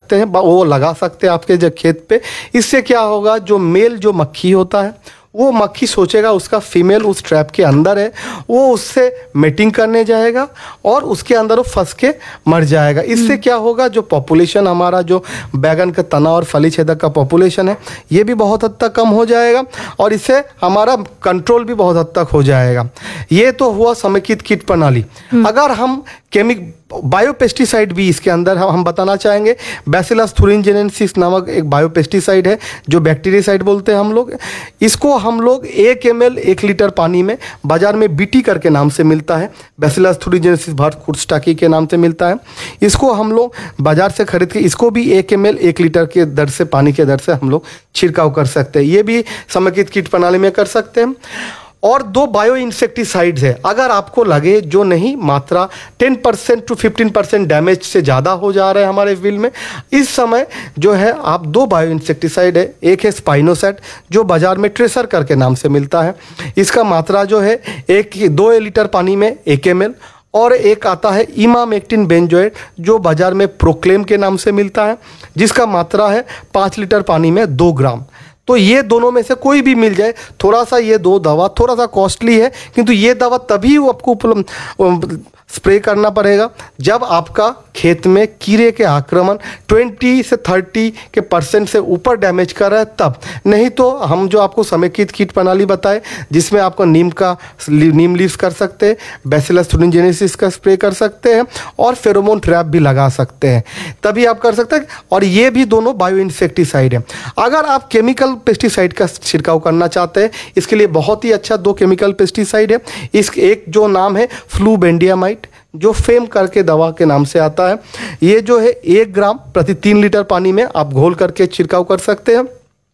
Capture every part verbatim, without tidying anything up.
सकते हैं, वो लगा सकते हैं आपके जो खेत पे। इससे क्या होगा, जो मेल जो मक्खी होता है वो मक्खी सोचेगा उसका फीमेल उस ट्रैप के अंदर है, वो उससे मेटिंग करने जाएगा और उसके अंदर वो फंस के मर जाएगा। इससे क्या होगा, जो पॉपुलेशन हमारा जो बैगन का तना और फली छेदक का पॉपुलेशन है ये भी बहुत हद तक कम हो जाएगा और इससे हमारा कंट्रोल भी बहुत हद तक हो जाएगा। ये तो हुआ समेकित कीट प्रणाली। अगर हम केमिक बायोपेस्टिसाइड भी इसके अंदर हम बताना चाहेंगे। बैसिलस thuringiensis नामक एक बायोपेस्टिसाइड है जो बैक्टीरियासाइड बोलते हैं हम लोग। इसको हम लोग एक एम एल एक लीटर पानी में, बाजार में बीटी करके नाम से मिलता है, बैसिलस thuringiensis भारकुर्स्टाकी के नाम से मिलता है। इसको हम लोग बाजार से खरीद के इसको भी एक एम एल एक लीटर के दर से, पानी के दर से हम लोग छिड़काव कर सकते हैं। ये भी समेकित कीट प्रणाली में कर सकते हैं। और दो बायो इंसेक्टिसाइड्स है, अगर आपको लगे जो नहीं मात्रा ten percent to fifteen percent damage से ज़्यादा हो जा रहा है हमारे फील्ड में, इस समय जो है आप दो बायो इंसेक्टिसाइड है। एक है स्पाइनोसेट जो बाजार में ट्रेसर करके नाम से मिलता है, इसका मात्रा जो है एक दो लीटर पानी में एक एम एल, और एक आता है इमामेक्टिन बेंजोएट जो बाजार में प्रोक्लेम के नाम से मिलता है, जिसका मात्रा है पाँच लीटर पानी में दो ग्राम। तो ये दोनों में से कोई भी मिल जाए। थोड़ा सा ये दो दवा थोड़ा सा कॉस्टली है, किंतु ये दवा तभी आपको उपलब्ध स्प्रे करना पड़ेगा जब आपका खेत में कीड़े के आक्रमण बीस से तीस के परसेंट से ऊपर डैमेज कर रहा है तब। नहीं तो हम जो आपको समेकित कीट प्रणाली बताए जिसमें आपको नीम का नीम लीव्स कर सकते हैं, बैसिलस thuringiensis का स्प्रे कर सकते हैं और फेरोमोन ट्रैप भी लगा सकते हैं, तभी आप कर सकते हैं। और ये भी दोनों बायो इंसेक्टिसाइड है। अगर आप केमिकल पेस्टिसाइड का छिड़काव करना चाहते हैं, इसके लिए बहुत ही अच्छा दो केमिकल पेस्टिसाइड है। इस एक जो नाम है फ्लूबेंडियामाइड जो फेम करके दवा के नाम से आता है, ये जो है एक ग्राम प्रति तीन लीटर पानी में आप घोल करके छिड़काव कर सकते हैं।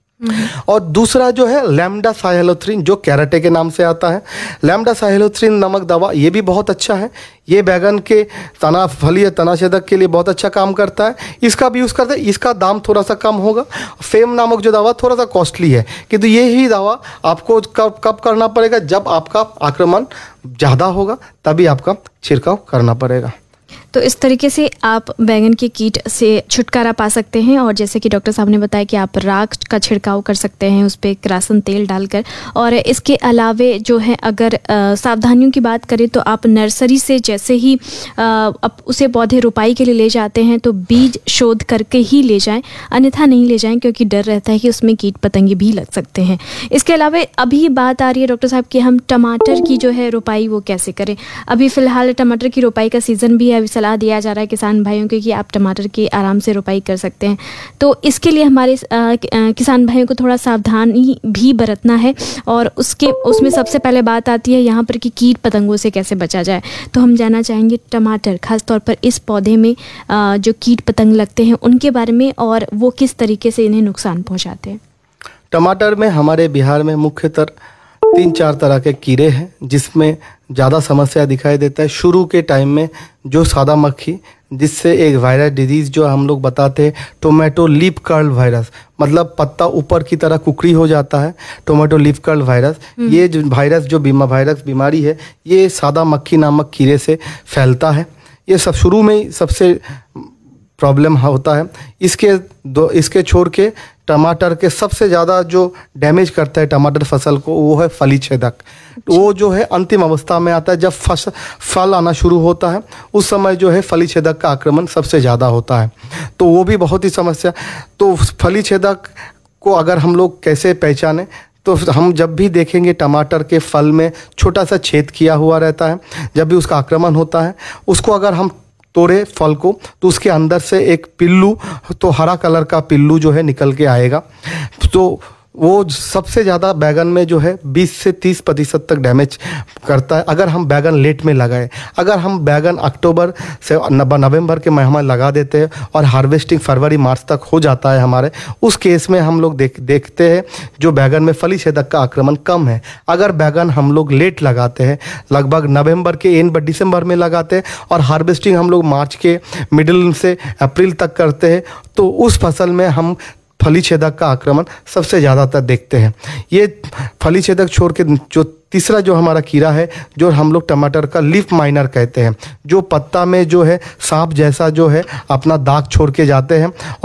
और दूसरा जो है लैम्डा साइलोथ्रिन जो कैराटे के नाम से आता है। लैम्डा साइलोथ्रिन नामक दवा ये भी बहुत अच्छा है, ये बैगन के तना फली या तना छेदक के लिए बहुत अच्छा काम करता है। इसका भी यूज़ करते हैं, इसका दाम थोड़ा सा कम होगा। फेम नामक जो दवा थोड़ा सा कॉस्टली है, किंतु ये ही दवा आपको कब कब करना पड़ेगा, जब आपका आक्रमण ज़्यादा होगा तभी आपका छिड़काव करना पड़ेगा। तो इस तरीके से आप बैंगन के कीट से छुटकारा पा सकते हैं। और जैसे कि डॉक्टर साहब ने बताया कि आप राख का छिड़काव कर सकते हैं उस पर किरासन तेल डालकर। और इसके अलावे जो है अगर आ, सावधानियों की बात करें तो आप नर्सरी से जैसे ही आ, अब उसे पौधे रोपाई के लिए ले जाते हैं तो बीज शोध करके ही ले जाएं, अन्यथा नहीं ले जाएं, क्योंकि डर रहता है कि उसमें कीट पतंगे भी लग सकते हैं। इसके अलावा अभी बात आ रही है डॉक्टर साहब कि हम टमाटर की जो है रोपाई वो कैसे करें। अभी फ़िलहाल टमाटर की रोपाई का सीज़न भी है, अभी सलाह दिया जा रहा है किसान भाइयों को कि आप टमाटर की आराम से रोपाई कर सकते हैं। तो इसके लिए हमारे आ, आ, किसान भाइयों को थोड़ा सावधानी भी बरतना है। और उसके उसमें सबसे पहले बात आती है यहाँ पर कि कीट पतंगों से कैसे बचा जाए। तो हम जानना चाहेंगे टमाटर, खास तौर पर इस पौधे में आ, जो कीट पतंग लगते हैं उनके बारे में और वो किस तरीके से इन्हें नुकसान पहुँचाते हैं। टमाटर में हमारे बिहार में मुख्यतः तीन चार तरह के कीड़े हैं जिसमें ज़्यादा समस्या दिखाई देता है। शुरू के टाइम में जो सादा मक्खी, जिससे एक वायरस डिजीज़ जो हम लोग बताते हैं टोमेटो लीफ कर्ल वायरस, मतलब पत्ता ऊपर की तरह कुकड़ी हो जाता है, टोमेटो लीफ कर्ल वायरस। ये जो वायरस जो बीमा वायरस बीमारी है ये सादा मक्खी नामक कीड़े से फैलता है। ये सब शुरू में ही सबसे प्रॉब्लम होता है। इसके दो इसके छोड़ के टमाटर के सबसे ज़्यादा जो डैमेज करता है टमाटर फसल को वो है फली छेदक। वो जो है अंतिम अवस्था में आता है, जब फस फल आना शुरू होता है उस समय जो है फली छेदक का आक्रमण सबसे ज़्यादा होता है। तो वो भी बहुत ही समस्या। तो फली छेदक को अगर हम लोग कैसे पहचानें, तो हम जब भी देखेंगे टमाटर के फल में छोटा सा छेद किया हुआ रहता है, जब भी उसका आक्रमण होता है उसको अगर हम तोड़े फल को तो उसके अंदर से एक पिल्लू, तो हरा कलर का पिल्लू जो है निकल के आएगा। तो वो सबसे ज़्यादा बैगन में जो है बीस से तीस प्रतिशत तक डैमेज करता है अगर हम बैगन लेट में लगाए। अगर हम बैगन अक्टूबर से नवंबर के महीने में लगा देते हैं और हार्वेस्टिंग फरवरी मार्च तक हो जाता है हमारे, उस केस में हम लोग देख देखते हैं जो बैगन में फली छेदक का आक्रमण कम है। अगर बैगन हम लोग लेट लगाते हैं, लगभग नवंबर के एंड दिसंबर में लगाते हैं और हार्वेस्टिंग हम लोग मार्च के मिडिल से अप्रैल तक करते हैं, तो उस फसल में हम फली छेदक का आक्रमण सबसे ज़्यादातर देखते हैं। ये फली छेदक छोड़ के जो तीसरा जो हमारा कीड़ा है जो हम लोग टमाटर का लीफ माइनर कहते हैं, जो पत्ता में जो है सांप जैसा जो है अपना दाग छोड़ के जाते हैं